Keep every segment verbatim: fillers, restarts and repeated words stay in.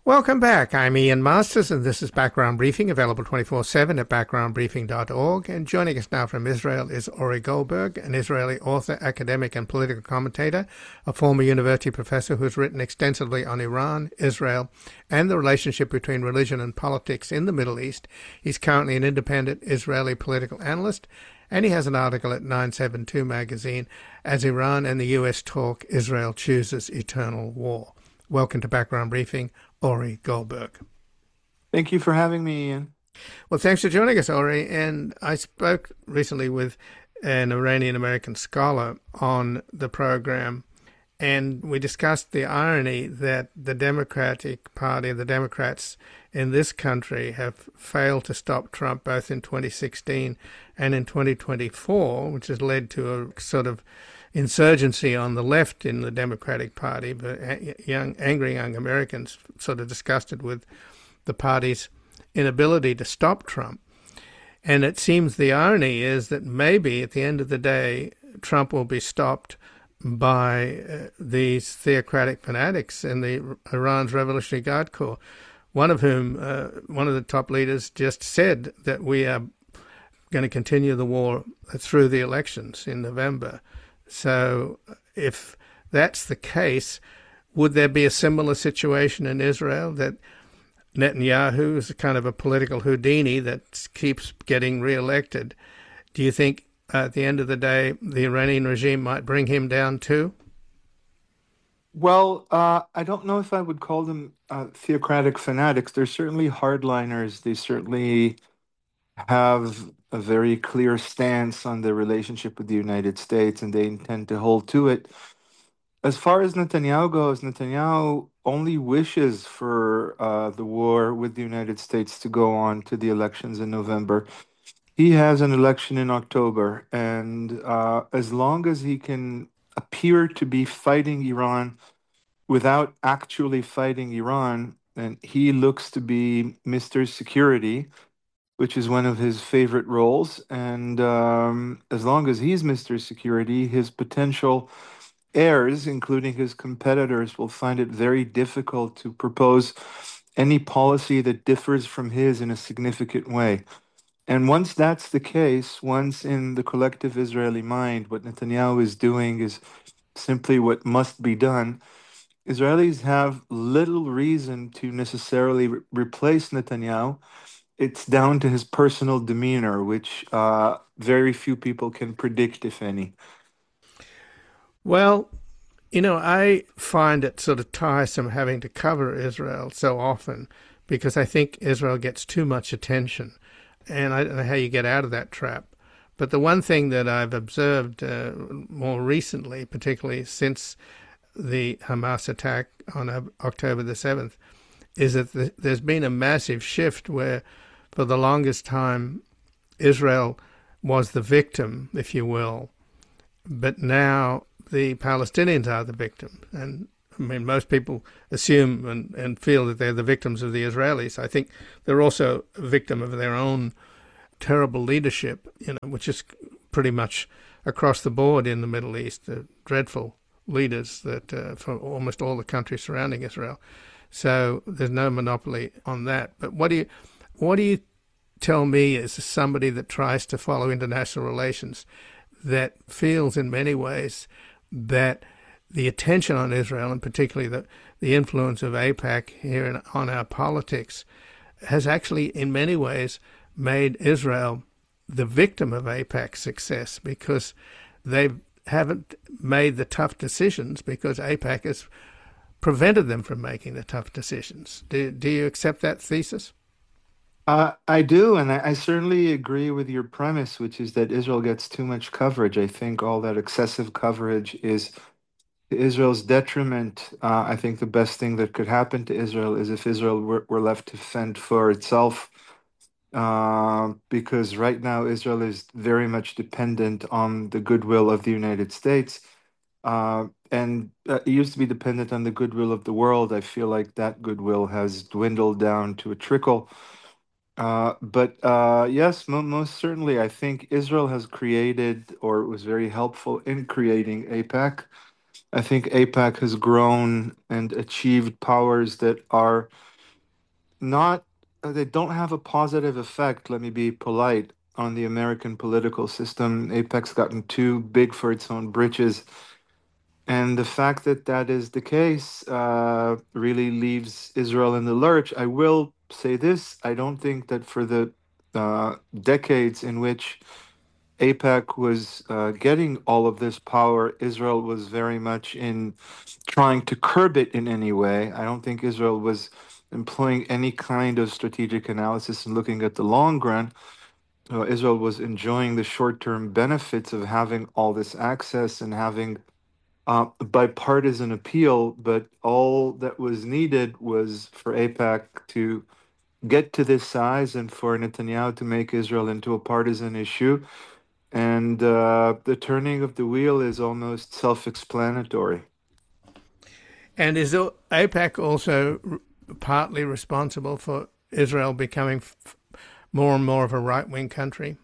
Welcome back. I'm Ian Masters, and this is Background Briefing, available twenty-four seven at background briefing dot org. And joining us now from Israel is Ori Goldberg, an Israeli author, academic, and political commentator, a former university professor who's written extensively on Iran, Israel, and the relationship between religion and politics in the Middle East. He's currently an independent Israeli political analyst, and he has an article at nine seventy-two magazine, As Iran and the U S Talk, Israel Chooses Eternal War. Welcome to Background Briefing, Ori Goldberg. Thank you for having me, Ian. Well, thanks for joining us, Ori. And I spoke recently with an Iranian-American scholar on the program, and we discussed the irony that the Democratic Party, the Democrats in this country, have failed to stop Trump both in twenty sixteen and in twenty twenty-four, which has led to a sort of insurgency on the left in the Democratic Party, but young, angry young Americans sort of disgusted with the party's inability to stop Trump. And it seems the irony is that maybe at the end of the day, Trump will be stopped by uh, these theocratic fanatics in the Iran's Revolutionary Guard Corps, one of whom, uh, one of the top leaders just said that we are going to continue the war through the elections in November. So if that's the case, would there be a similar situation in Israel that Netanyahu is kind of a political Houdini that keeps getting reelected? Do you think uh, at the end of the day the Iranian regime might bring him down too? Well, uh, I don't know if I would call them uh, theocratic fanatics. They're certainly hardliners. They certainly have a very clear stance on their relationship with the United States, and they intend to hold to it. As far as Netanyahu goes, Netanyahu only wishes for uh, the war with the United States to go on to the elections in November. He has an election in October, and uh, as long as he can appear to be fighting Iran without actually fighting Iran, then he looks to be Mister Security, which is one of his favorite roles. And um, as long as he's Mister Security, his potential heirs, including his competitors, will find it very difficult to propose any policy that differs from his in a significant way. And once that's the case, once in the collective Israeli mind, what Netanyahu is doing is simply what must be done, Israelis have little reason to necessarily re- replace Netanyahu. It's down to his personal demeanor, which uh, very few people can predict, if any. Well, you know, I find it sort of tiresome having to cover Israel so often because I think Israel gets too much attention. And I don't know how you get out of that trap. But the one thing that I've observed uh, more recently, particularly since the Hamas attack on October the seventh, is that the, there's been a massive shift where for the longest time Israel was the victim, if you will, but now the Palestinians are the victim. And I mean, most people assume and, and feel that they're the victims of the Israelis. I think they're also a victim of their own terrible leadership, you know, which is pretty much across the board in the Middle East, the dreadful leaders that uh, from almost all the countries surrounding Israel. So there's no monopoly on that. But what do you, what do you tell me as somebody that tries to follow international relations that feels in many ways that the attention on Israel, and particularly the, the influence of AIPAC here in, on our politics, has actually in many ways made Israel the victim of AIPAC's success because they haven't made the tough decisions because AIPAC has prevented them from making the tough decisions. Do, do you accept that thesis? Uh, I do, and I, I certainly agree with your premise, which is that Israel gets too much coverage. I think all that excessive coverage is to Israel's detriment. Uh, I think the best thing that could happen to Israel is if Israel were, were left to fend for itself, uh, because right now Israel is very much dependent on the goodwill of the United States. Uh, and uh, it used to be dependent on the goodwill of the world. I feel like that goodwill has dwindled down to a trickle. Uh, but uh, yes, mo most certainly, I think Israel has created or was very helpful in creating AIPAC. I think AIPAC has grown and achieved powers that are not uh, they don't have a positive effect, let me be polite, on the American political system. AIPAC's gotten too big for its own britches. And the fact that that is the case uh, really leaves Israel in the lurch. I will say this, I don't think that for the uh, decades in which AIPAC was uh, getting all of this power, Israel was very much in trying to curb it in any way. I don't think Israel was employing any kind of strategic analysis and looking at the long run. Uh, Israel was enjoying the short-term benefits of having all this access and having uh, bipartisan appeal, but all that was needed was for AIPAC to get to this size and for Netanyahu to make Israel into a partisan issue. And uh, the turning of the wheel is almost self-explanatory. And is AIPAC also partly responsible for Israel becoming more and more of a right wing country?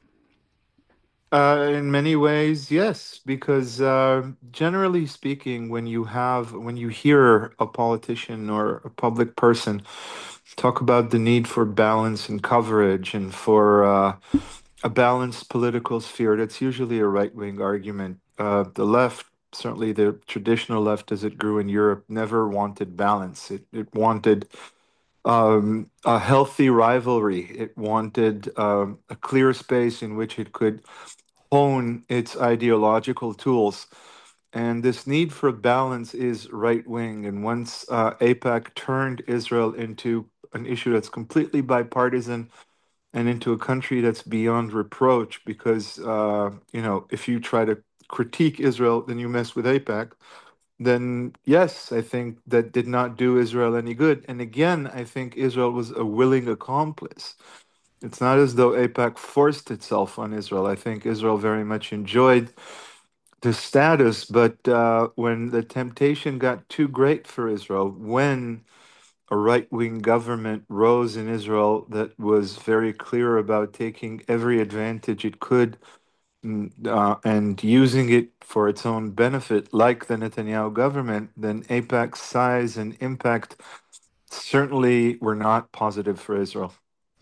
Uh, in many ways, yes, because uh, generally speaking, when you have when you hear a politician or a public person talk about the need for balance and coverage and for uh, a balanced political sphere, that's usually a right-wing argument. Uh, the left, certainly the traditional left as it grew in Europe, never wanted balance. It it wanted um, a healthy rivalry. It wanted um, a clear space in which it could hone its ideological tools. And this need for balance is right wing. And once uh, AIPAC turned Israel into an issue that's completely bipartisan and into a country that's beyond reproach, because, uh, you know, if you try to critique Israel, then you mess with AIPAC, then yes, I think that did not do Israel any good. And again, I think Israel was a willing accomplice. It's not as though AIPAC forced itself on Israel. I think Israel very much enjoyed the status, but uh, when the temptation got too great for Israel, when a right-wing government rose in Israel that was very clear about taking every advantage it could mm, uh, and using it for its own benefit, like the Netanyahu government, then AIPAC's size and impact certainly were not positive for Israel.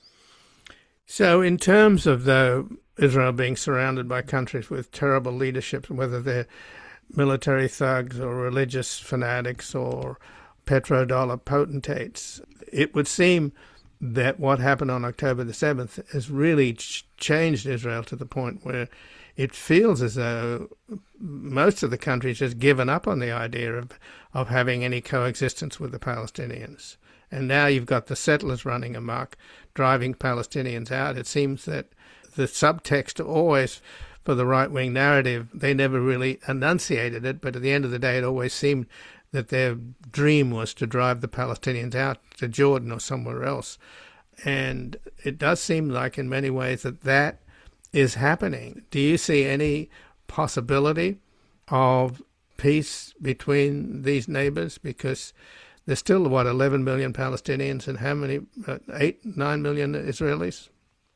So, in terms of though Israel being surrounded by countries with terrible leadership, whether they're military thugs or religious fanatics or petrodollar potentates, it would seem that what happened on October the seventh has really ch- changed Israel to the point where it feels as though most of the countries has given up on the idea of, of having any coexistence with the Palestinians. And now you've got the settlers running amok, driving Palestinians out. It seems that the subtext always for the right-wing narrative, they never really enunciated it, but at the end of the day, it always seemed that their dream was to drive the Palestinians out to Jordan or somewhere else. And it does seem like in many ways that that is happening. Do you see any possibility of peace between these neighbors? Because there's still, what, eleven million Palestinians and how many, uh, eight, nine million Israelis?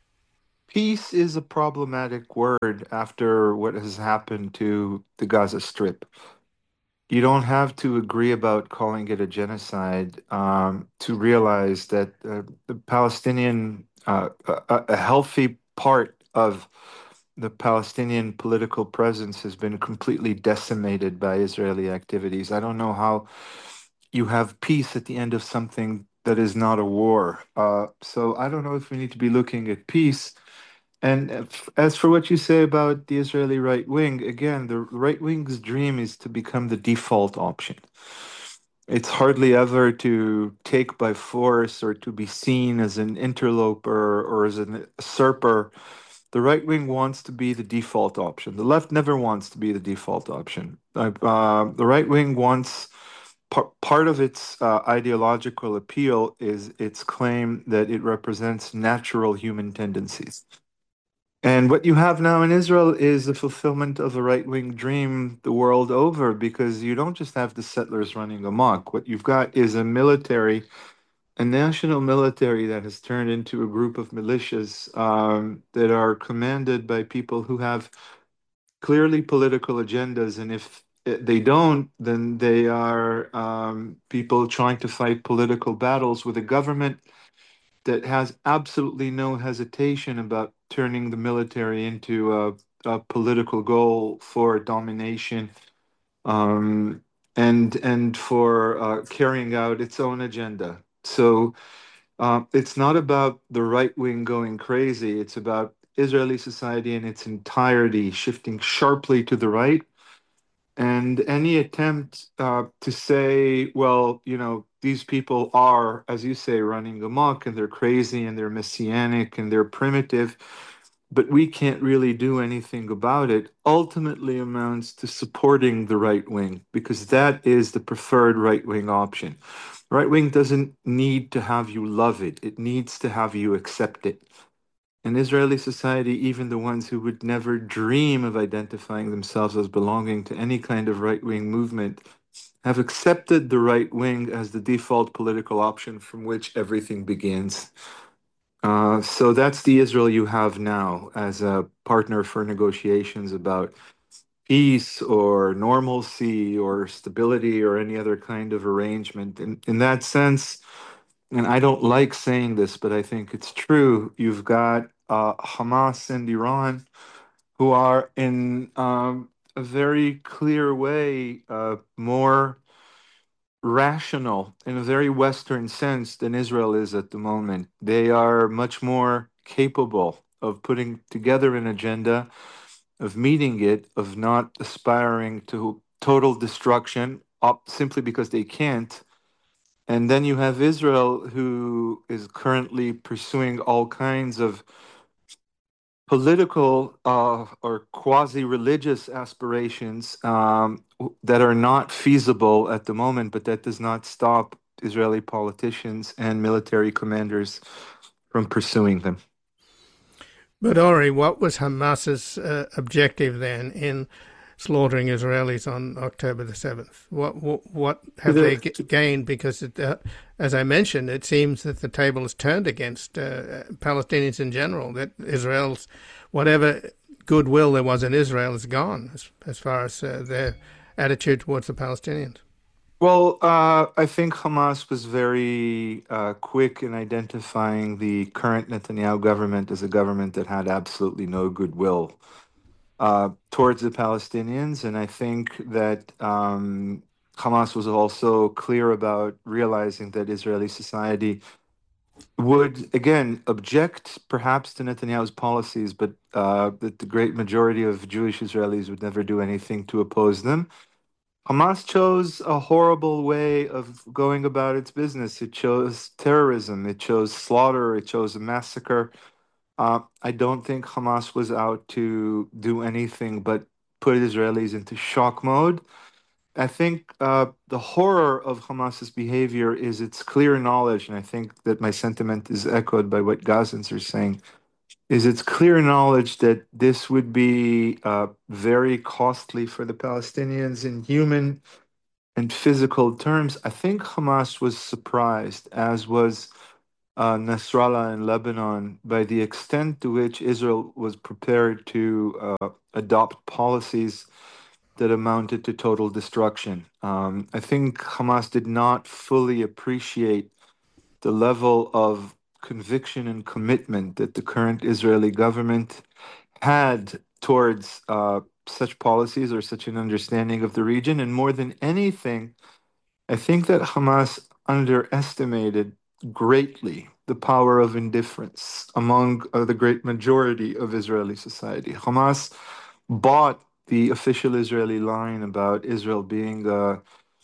Peace is a problematic word after what has happened to the Gaza Strip. You don't have to agree about calling it a genocide um, to realize that uh, the Palestinian, uh, a, a healthy part of the Palestinian political presence has been completely decimated by Israeli activities. I don't know how you have peace at the end of something that is not a war. Uh, so I don't know if we need to be looking at peace. And if- as for what you say about the Israeli right wing, again, the right wing's dream is to become the default option. It's hardly ever to take by force or to be seen as an interloper or as an usurper. The right wing wants to be the default option. The left never wants to be the default option. Uh, uh, the right wing wants par part of its uh, ideological appeal is its claim that it represents natural human tendencies. And what you have now in Israel is the fulfillment of a right-wing dream the world over, because you don't just have the settlers running amok. What you've got is a military, a national military that has turned into a group of militias um, that are commanded by people who have clearly political agendas. And if they don't, then they are um, people trying to fight political battles with a government that has absolutely no hesitation about turning the military into a, a political goal for domination, um, and and for uh, carrying out its own agenda. So uh, it's not about the right wing going crazy. It's about Israeli society in its entirety shifting sharply to the right, and any attempt uh, to say, well, you know, these people are, as you say, running amok and they're crazy and they're messianic and they're primitive, but we can't really do anything about it, ultimately amounts to supporting the right wing because that is the preferred right wing option. Right wing doesn't need to have you love it, it needs to have you accept it. In Israeli society, even the ones who would never dream of identifying themselves as belonging to any kind of right wing movement have accepted the right wing as the default political option from which everything begins. Uh, so that's the Israel you have now as a partner for negotiations about peace or normalcy or stability or any other kind of arrangement. In, in that sense, and I don't like saying this, but I think it's true. You've got uh, Hamas and Iran who are in um, a very clear way uh, more rational in a very Western sense than Israel is at the moment. They are much more capable of putting together an agenda, of meeting it, of not aspiring to total destruction up simply because they can't. And then you have Israel, who is currently pursuing all kinds of political uh, or quasi-religious aspirations um, w- that are not feasible at the moment, but that does not stop Israeli politicians and military commanders from pursuing them. But Ori, what was Hamas's uh, objective then in slaughtering Israelis on October the seventh? What what, what have they The, g- gained? Because, it, uh, as I mentioned, it seems that the table has turned against uh, Palestinians in general. That Israel's whatever goodwill there was in Israel is gone as, as far as uh, their attitude towards the Palestinians. well, uh, I think Hamas was very uh, quick in identifying the current Netanyahu government as a government that had absolutely no goodwill uh, towards the Palestinians. And I think that um, Hamas was also clear about realizing that Israeli society would, again, object perhaps to Netanyahu's policies, but uh, that the great majority of Jewish Israelis would never do anything to oppose them. Hamas chose a horrible way of going about its business. It chose terrorism, it chose slaughter, it chose a massacre. Uh, I don't think Hamas was out to do anything but put Israelis into shock mode. I think uh, the horror of Hamas's behavior is its clear knowledge, and I think that my sentiment is echoed by what Gazans are saying, is its clear knowledge that this would be uh, very costly for the Palestinians in human and physical terms. I think Hamas was surprised, as was uh, Nasrallah in Lebanon, by the extent to which Israel was prepared to uh, adopt policies that amounted to total destruction. Um, I think Hamas did not fully appreciate the level of conviction and commitment that the current Israeli government had towards uh, such policies or such an understanding of the region. And more than anything, I think that Hamas underestimated greatly the power of indifference among uh, the great majority of Israeli society. Hamas bought the official Israeli line about Israel being a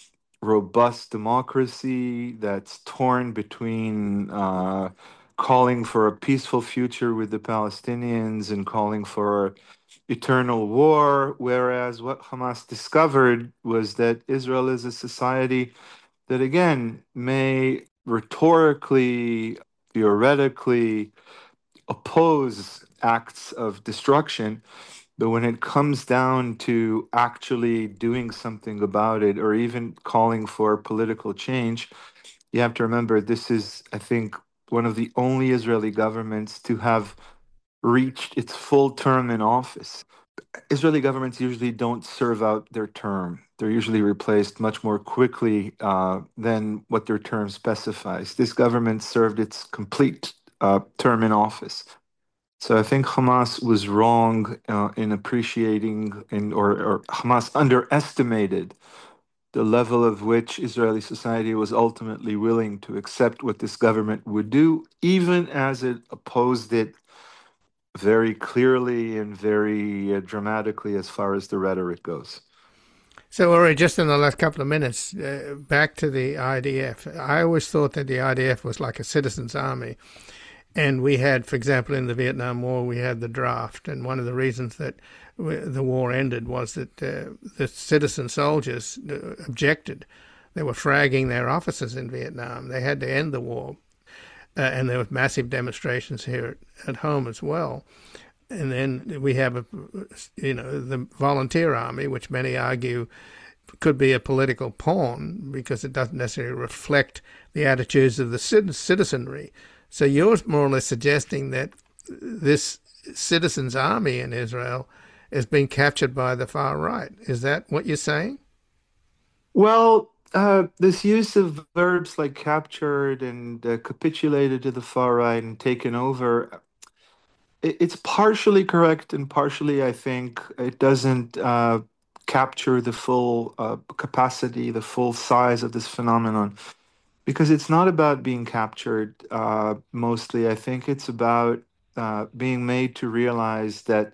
robust democracy that's torn between uh, calling for a peaceful future with the Palestinians and calling for eternal war, whereas what Hamas discovered was that Israel is a society that, again, may rhetorically, theoretically oppose acts of destruction, but when it comes down to actually doing something about it or even calling for political change, you have to remember this is, I think, one of the only Israeli governments to have reached its full term in office. Israeli governments usually don't serve out their term. they're usually replaced much more quickly uh, than what their term specifies. This government served its complete uh, term in office. So I think Hamas was wrong uh, in appreciating in, or, or Hamas underestimated the level of which Israeli society was ultimately willing to accept what this government would do, even as it opposed it very clearly and very uh, dramatically as far as the rhetoric goes. So, Uri, just in the last couple of minutes, uh, back to the I D F. I always thought that the I D F was like a citizens' army. And we had, for example, in the Vietnam War, we had the draft. And one of the reasons that the war ended was that uh, the citizen soldiers uh, objected. They were fragging their officers in Vietnam. They had to end the war. Uh, and there were massive demonstrations here at, at home as well. And then we have, a, you know, the volunteer army, which many argue could be a political pawn because it doesn't necessarily reflect the attitudes of the citizenry. So you're more or less suggesting that this citizens' army in Israel is being captured by the far right. Is that what you're saying? Well, uh, this use of verbs like captured and uh, capitulated to the far right and taken over, it, it's partially correct and partially, I think, it doesn't uh, capture the full uh, capacity, the full size of this phenomenon. Because it's not about being captured uh, mostly. I think it's about uh, being made to realize that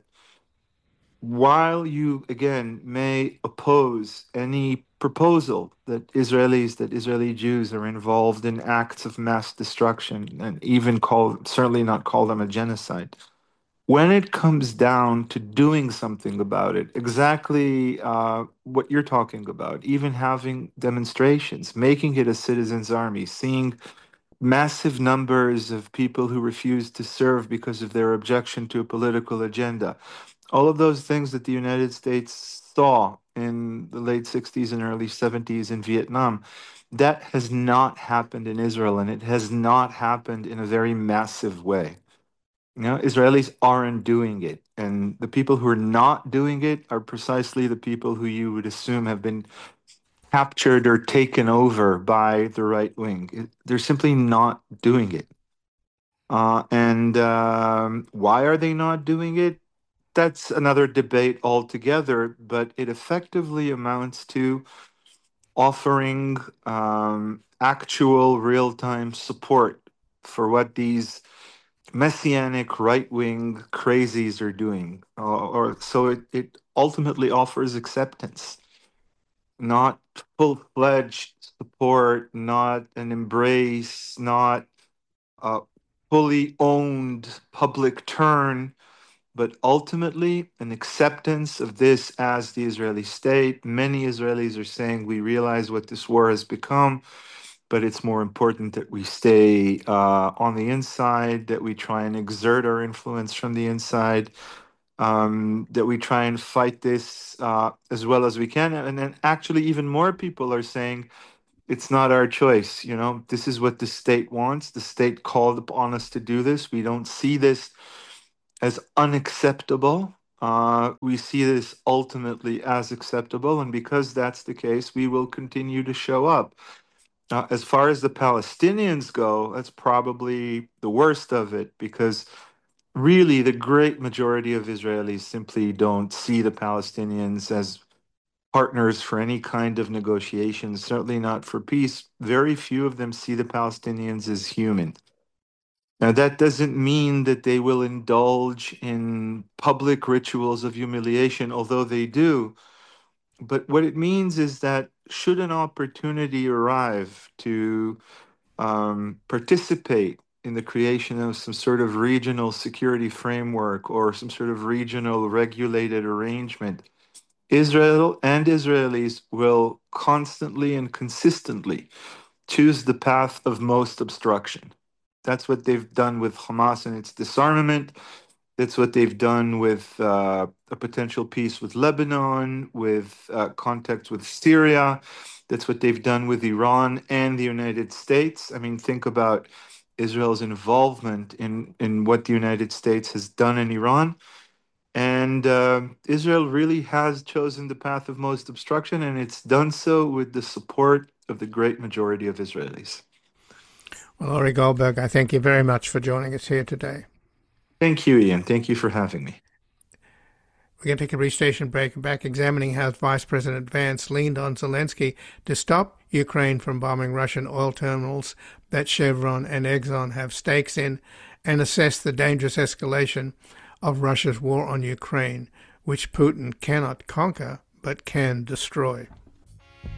while you, again, may oppose any proposal that Israelis, that Israeli Jews are involved in acts of mass destruction and even call, certainly not call them a genocide, when it comes down to doing something about it, exactly uh, what you're talking about, even having demonstrations, making it a citizens' army, seeing massive numbers of people who refuse to serve because of their objection to a political agenda, all of those things that the United States saw in the late sixties and early seventies in Vietnam, that has not happened in Israel, and it has not happened in a very massive way. You know, Israelis aren't doing it. And the people who are not doing it are precisely the people who you would assume have been captured or taken over by the right wing. It- They're simply not doing it. Uh, and um, why are they not doing it? That's another debate altogether, but it effectively amounts to offering um, actual real-time support for what these messianic right-wing crazies are doing. Uh, or so it, it ultimately offers acceptance, not full-fledged support, not an embrace, not a fully owned public turn, but ultimately an acceptance of this as the Israeli state. Many Israelis are saying we realize what this war has become, but it's more important that we stay uh, on the inside, that we try and exert our influence from the inside, um, that we try and fight this uh, as well as we can. And then actually, even more people are saying it's not our choice. You know, this is what the state wants. The state called upon us to do this. We don't see this as unacceptable. Uh, we see this ultimately as acceptable. And because that's the case, we will continue to show up. Uh, as far as the Palestinians go, that's probably the worst of it because really the great majority of Israelis simply don't see the Palestinians as partners for any kind of negotiations, certainly not for peace. Very few of them see the Palestinians as human. Now, that doesn't mean that they will indulge in public rituals of humiliation, although they do. But what it means is that should an opportunity arrive to um, participate in the creation of some sort of regional security framework or some sort of regional regulated arrangement, Israel and Israelis will constantly and consistently choose the path of most obstruction. That's what they've done with Hamas and its disarmament. That's what they've done with uh, a potential peace with Lebanon, with uh, contacts with Syria. That's what they've done with Iran and the United States. I mean, think about Israel's involvement in, in what the United States has done in Iran. And uh, Israel really has chosen the path of most obstruction, and it's done so with the support of the great majority of Israelis. Well, Ori Goldberg, I thank you very much for joining us here today. Thank you, Ian. Thank you for having me. We're going to take a brief station break and back examining how Vice President Vance leaned on Zelensky to stop Ukraine from bombing Russian oil terminals that Chevron and Exxon have stakes in, and assess the dangerous escalation of Russia's war on Ukraine, which Putin cannot conquer but can destroy.